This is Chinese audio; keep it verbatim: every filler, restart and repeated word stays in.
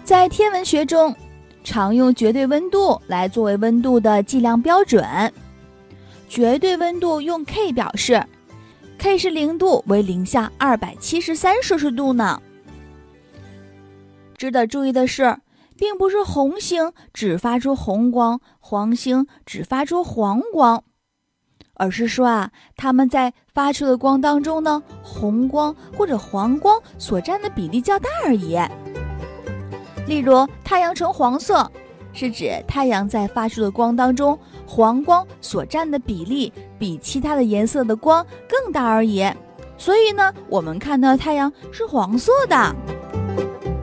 在天文学中，常用绝对温度来作为温度的计量标准。绝对温度用 K 表示， K 是零度为零下二百七十三摄氏度呢。值得注意的是，并不是红星只发出红光，黄星只发出黄光，而是说啊，它们在发出的光当中呢，红光或者黄光所占的比例较大而已。例如，太阳呈黄色，是指太阳在发出的光当中，黄光所占的比例比其他的颜色的光更大而已。所以呢，我们看到太阳是黄色的。